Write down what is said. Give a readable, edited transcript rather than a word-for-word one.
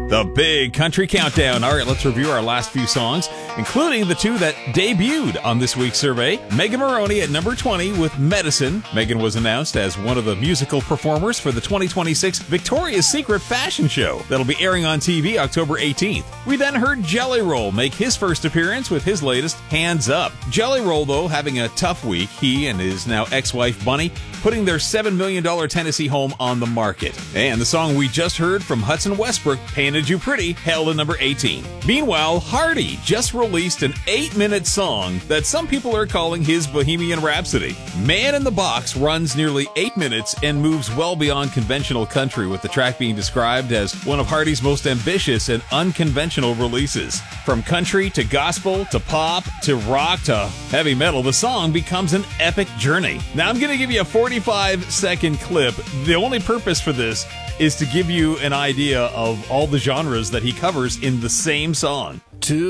The Big Country Countdown. All right, let's review our last few songs, including the two that debuted on this week's survey. Megan Moroney at number 20 with Medicine. Megan was announced as one of the musical performers for the 2026 Victoria's Secret fashion show that'll be airing on TV October 18th. We then heard Jelly Roll make his first appearance with his latest Hands Up. Jelly Roll, though, having a tough week. He and his now ex-wife Bunny putting their $7 million Tennessee home on the market. And the song we just heard from Hudson Westbrook, Painted You Pretty, held at number 18. Meanwhile, Hardy just released an 8-minute song that some people are calling his Bohemian Rhapsody. Man in the Box runs nearly 8 minutes and moves well beyond conventional country, with the track being described as one of Hardy's most ambitious and unconventional releases. From country to gospel to pop to rock to heavy metal, the song becomes an epic journey. Now I'm going to give you a 45-second clip. The only purpose for this is to give you an idea of all the genres that he covers in the same song.